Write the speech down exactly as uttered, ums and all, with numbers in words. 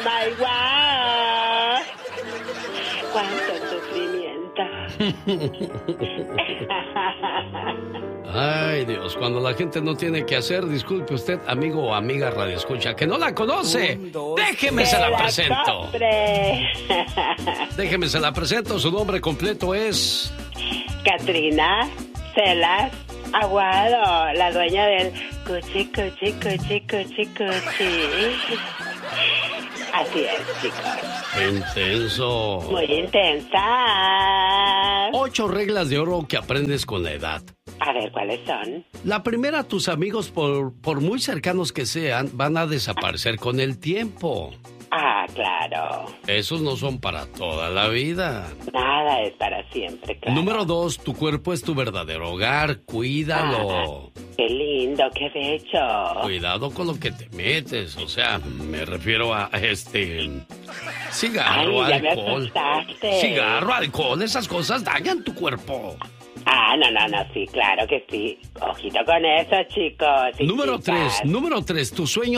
my God. Cuánto sufrimiento. Ay, Dios, cuando la gente no tiene que hacer, disculpe usted, amigo o amiga radioescucha, que no la conoce. Déjeme se la presento. Déjeme se la presento, su nombre completo es... Catrina Celas Aguado, la dueña del cuchi, cuchi, cuchi, cuchi, cuchi. Así es, chicos. Intenso. Muy intensa. Ocho reglas de oro que aprendes con la edad. A ver, ¿cuáles son? La primera, tus amigos, por, por muy cercanos que sean, van a desaparecer con el tiempo. Ah, claro. Esos no son para toda la vida. Nada es para siempre, claro. Número dos, tu cuerpo es tu verdadero hogar. Cuídalo. Ah, qué lindo, qué bello. Cuidado con lo que te metes. O sea, me refiero a este... cigarro, Ay, ya me alcohol. asustaste. Cigarro, alcohol, esas cosas dañan tu cuerpo. Ah, no, no, no, sí, claro que sí. Ojito con eso, chicos. Número tres, número tres, tu sueño